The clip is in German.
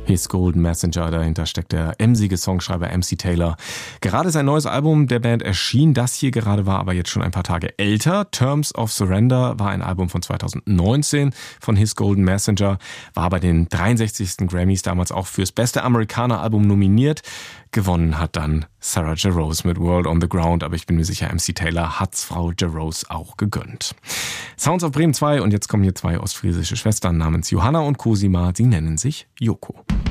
His Golden Messenger, dahinter steckt der emsige Songschreiber MC Taylor. Gerade sein neues Album der Band erschien, das hier gerade war aber jetzt schon ein paar Tage älter. Terms of Surrender war ein Album von 2019 von His Golden Messenger, war bei den 63. Grammys damals auch fürs beste Amerikaner-Album nominiert. Gewonnen hat dann Sarah Jarosz mit World on the Ground, aber ich bin mir sicher, MC Taylor hat's Frau Jarosz auch gegönnt. Sounds of Bremen 2 und jetzt kommen hier zwei ostfriesische Schwestern namens Johanna und Cosima, sie nennen sich Joko.